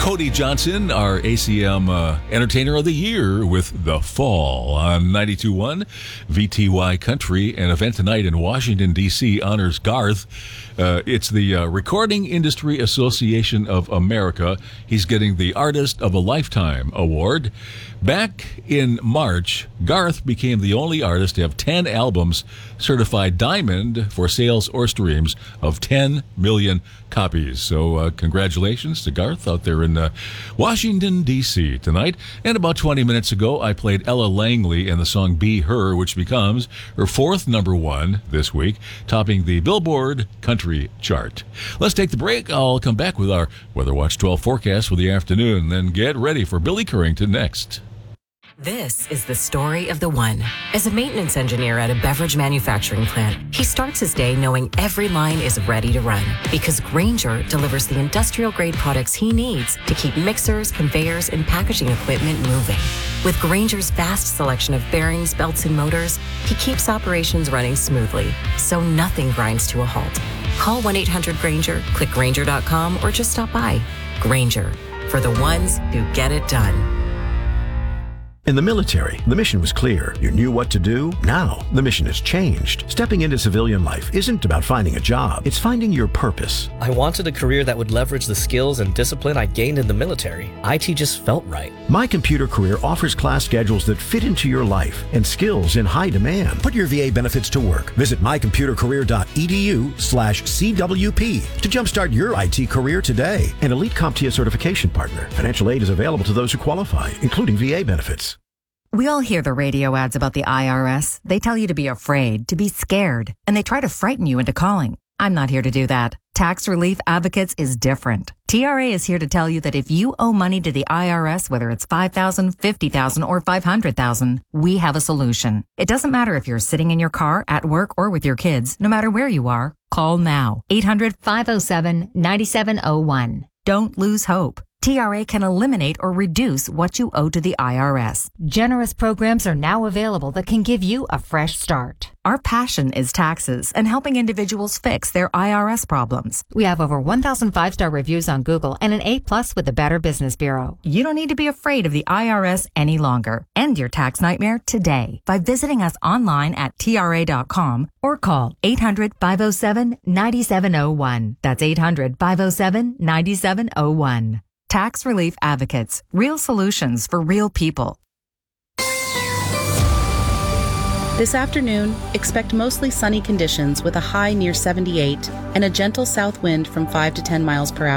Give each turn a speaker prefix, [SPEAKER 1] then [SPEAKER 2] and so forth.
[SPEAKER 1] Cody Johnson, our ACM Entertainer of the Year with The Fall on 92.1 VTY Country. An event tonight in Washington, D.C. honors Garth. It's the Recording Industry Association of America. He's getting the Artist of a Lifetime Award. Back in March, Garth became the only artist to have 10 albums certified diamond for sales or streams of 10 million copies. So congratulations to Garth out there in Washington, D.C. tonight. And about 20 minutes ago, I played Ella Langley and the song Be Her, which becomes her fourth number one this week, topping the Billboard Country chart. Let's take the break. I'll come back with our Weather Watch 12 forecast for the afternoon, then get ready for Billy Currington next.
[SPEAKER 2] This is the story of the one. As a maintenance engineer at a beverage manufacturing plant, he starts his day knowing every line is ready to run because Grainger delivers the industrial-grade products he needs to keep mixers, conveyors, and packaging equipment moving. With Grainger's vast selection of bearings, belts, and motors, he keeps operations running smoothly, so nothing grinds to a halt. Call 1-800-GRAINGER, click Grainger.com, or just stop by. Grainger, for the ones who get it done.
[SPEAKER 3] In the military, the mission was clear. You knew what to do. Now, the mission has changed. Stepping into civilian life isn't about finding a job. It's finding your purpose.
[SPEAKER 4] I wanted a career that would leverage the skills and discipline I gained in the military. IT just felt right.
[SPEAKER 3] My Computer Career offers class schedules that fit into your life and skills in high demand. Put your VA benefits to work. Visit mycomputercareer.edu/CWP to jumpstart your IT career today. An elite CompTIA certification partner. Financial aid is available to those who qualify, including VA benefits.
[SPEAKER 5] We all hear the radio ads about the IRS. They tell you to be afraid, to be scared, and they try to frighten you into calling. I'm not here to do that. Tax Relief Advocates is different. TRA is here to tell you that if you owe money to the IRS, whether it's $5,000, $50,000, or $500,000, we have a solution. It doesn't matter if you're sitting in your car, at work, or with your kids. No matter where you are, call now. 800-507-9701. Don't lose hope. TRA can eliminate or reduce what you owe to the IRS. Generous programs are now available that can give you a fresh start. Our passion is taxes and helping individuals fix their IRS problems. We have over 1,000 5-star reviews on Google and an A+ with the Better Business Bureau. You don't need to be afraid of the IRS any longer. End your tax nightmare today by visiting us online at TRA.com or call 800-507-9701. That's 800-507-9701. Tax Relief Advocates. Real solutions for real people.
[SPEAKER 6] This afternoon, expect mostly sunny conditions with a high near 78 and a gentle south wind from 5 to 10 miles per hour.